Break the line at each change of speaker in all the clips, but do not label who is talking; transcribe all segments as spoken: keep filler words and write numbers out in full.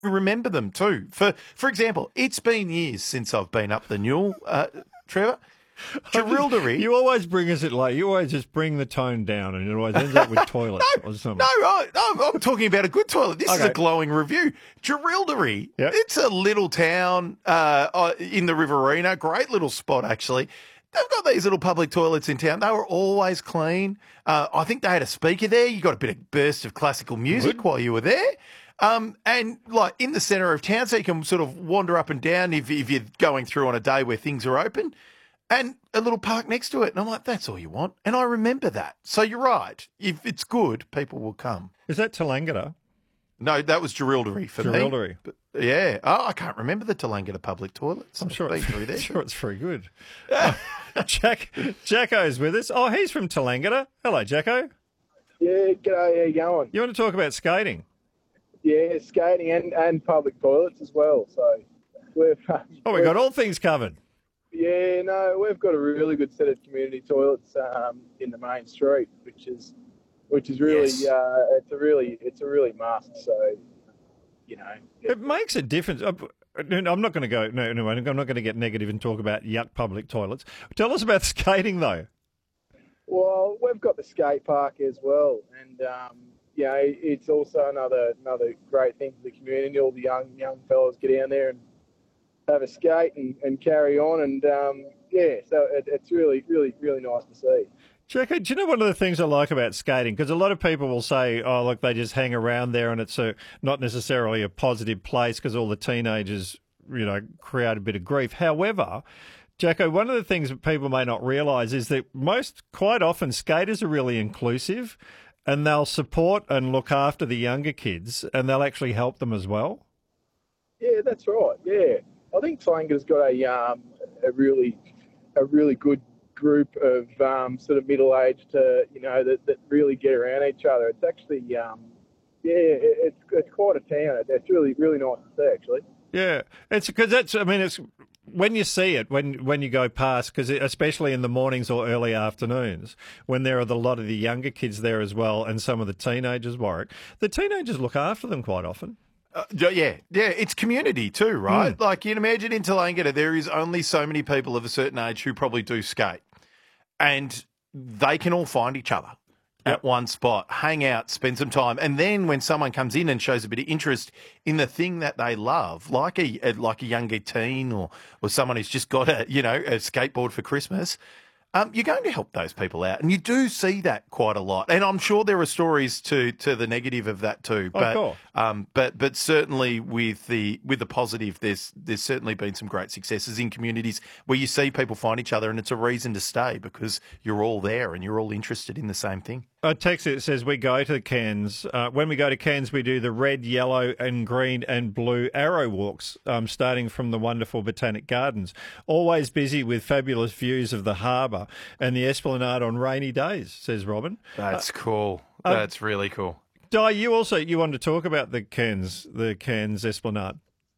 remember them too. For for example, it's been years since I've been up the Newell, uh, Trevor. Jerilderie.
You always bring us it like you always just bring the tone down, and it always ends up with toilets
no,
or something.
No, I, I'm, I'm talking about a good toilet. This
Okay.
is a glowing review. Jerilderie.
Yep.
It's a little town uh, in the Riverina. Great little spot, actually. They've got these little public toilets in town. They were always clean. Uh, I think they had a speaker there. You got a bit of burst of classical music
Good.
while you were there. Um, and like in the centre of town, so you can sort of wander up and down if, if you're going through on a day where things are open. And a little park next to it. And I'm like, that's all you want. And I remember that. So you're right. If it's good, people will come.
Is that Tallangatta?
No, that was Jerilderie for
Jerilderie.
me. But, yeah. Oh, I can't remember the Tallangatta public toilets.
I'm
I've
sure,
been
it's,
through there.
I'm sure it's very good. Oh, Jack, Jacko's with us. Oh, he's from Tallangatta. Hello, Jacko.
Yeah, g'day, how you going?
You want to talk about skating?
Yeah, skating and, and public toilets as well. So we've
Oh, we got all things covered.
Yeah, no, we've got a really good set of community toilets um, in the main street, which is which is really
Yes.
uh, it's a really it's a really must. So you know,
It makes a difference. Uh, I'm not going to go. No, no, I'm not going to get negative and talk about yuck public toilets. Tell us about skating, though.
well, we've got the skate park as well, and um, you know, it's also another another great thing for the community. All the young young fellas get down there and have a skate and, and carry on, and um, yeah, so it, it's really, really, really nice to see.
Jacko, do you know one of the things I like about skating? Because a lot of people will say, oh, look, they just hang around there and it's a, not necessarily a positive place because all the teenagers, you know, create a bit of grief. However, Jacko, one of the things that people may not realise is that most, quite often, skaters are really inclusive and they'll support and look after the younger kids and they'll actually help them as well.
Yeah, that's right. Yeah, I think Tallangatta's got a um, a really a really good group of um, sort of middle-aged, uh, you know, that, that really get around each other. It's actually, um, yeah, it, it's it's quite a town. It's really really nice to see, actually.
Yeah, it's because that's. I mean, it's when you see it when when you go past, because especially in the mornings or early afternoons when there are a lot of the younger kids there as well, and some of the teenagers. Warwick, the teenagers look after them quite often.
Uh, yeah, yeah, it's community too, right?
Mm.
Like you can imagine in Tallangatta, there is only so many people of a certain age who probably do skate, and they can all find each other
Yep.
at one spot, hang out, spend some time, and then when someone comes in and shows a bit of interest in the thing that they love, like a like a younger teen or or someone who's just got a you know a skateboard for Christmas. Um, you're going to help those people out, and you do see that quite a lot. And I'm sure there are stories to, to the negative of that too. But
course.
um, but but certainly with the with the positive, there's there's certainly been some great successes in communities where you see people find each other, and it's a reason to stay because you're all there and you're all interested in the same thing.
A text that says we go to Cairns. Uh, when we go to Cairns, we do the red, yellow, and green and blue arrow walks, um, starting from the wonderful Botanic Gardens. Always busy with fabulous views of the harbour and the Esplanade on rainy days, says Robin.
That's cool.
um,
That's really cool.
Di, you also you wanted to talk about the Cairns, the Cairns Esplanade.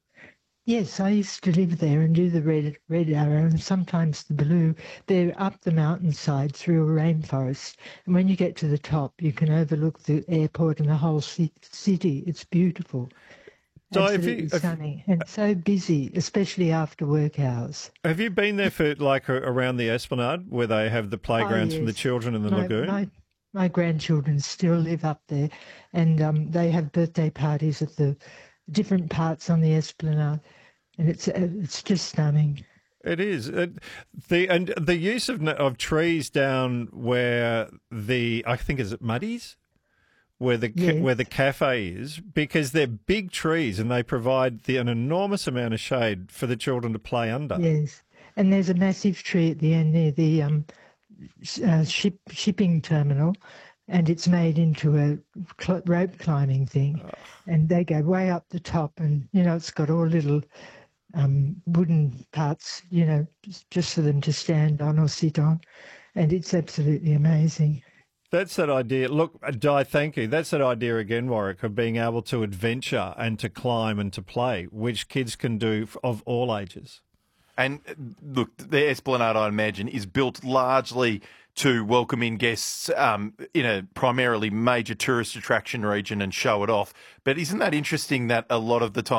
Yes, I used to live there and do the red red arrow and sometimes the blue. They're up the mountainside through a rainforest. And when you get to the top, you can overlook the airport and the whole ci- city. It's beautiful.
So have
Absolutely
you- have-
stunning. And so busy, especially after work hours.
Have you been there for like a, around the Esplanade where they have the playgrounds
Oh,
for the
yes.
children in the
my,
lagoon?
My, my grandchildren still live up there and um, they have birthday parties at the different parts on the Esplanade. And it's uh, it's just stunning.
It is it, the and the use of of trees down where the I think is it Muddies, where the ca-
Yes.
where the cafe is, because they're big trees and they provide the, an enormous amount of shade for the children to play under.
Yes, and there's a massive tree at the end near the um, sh- uh, ship shipping terminal, and it's made into a cl- rope climbing thing, and they go way up the top, and you know it's got all little um, wooden parts, you know, just, just for them to stand on or sit on, and it's absolutely amazing.
That's that idea. Look, Di, thank you. That's that idea again, Warwick, of being able to adventure and to climb and to play, which kids can do f- of all ages.
And uh, look, the Esplanade, I imagine, is built largely to welcome in guests um, in a primarily major tourist attraction region and show it off. But isn't that interesting that a lot of the time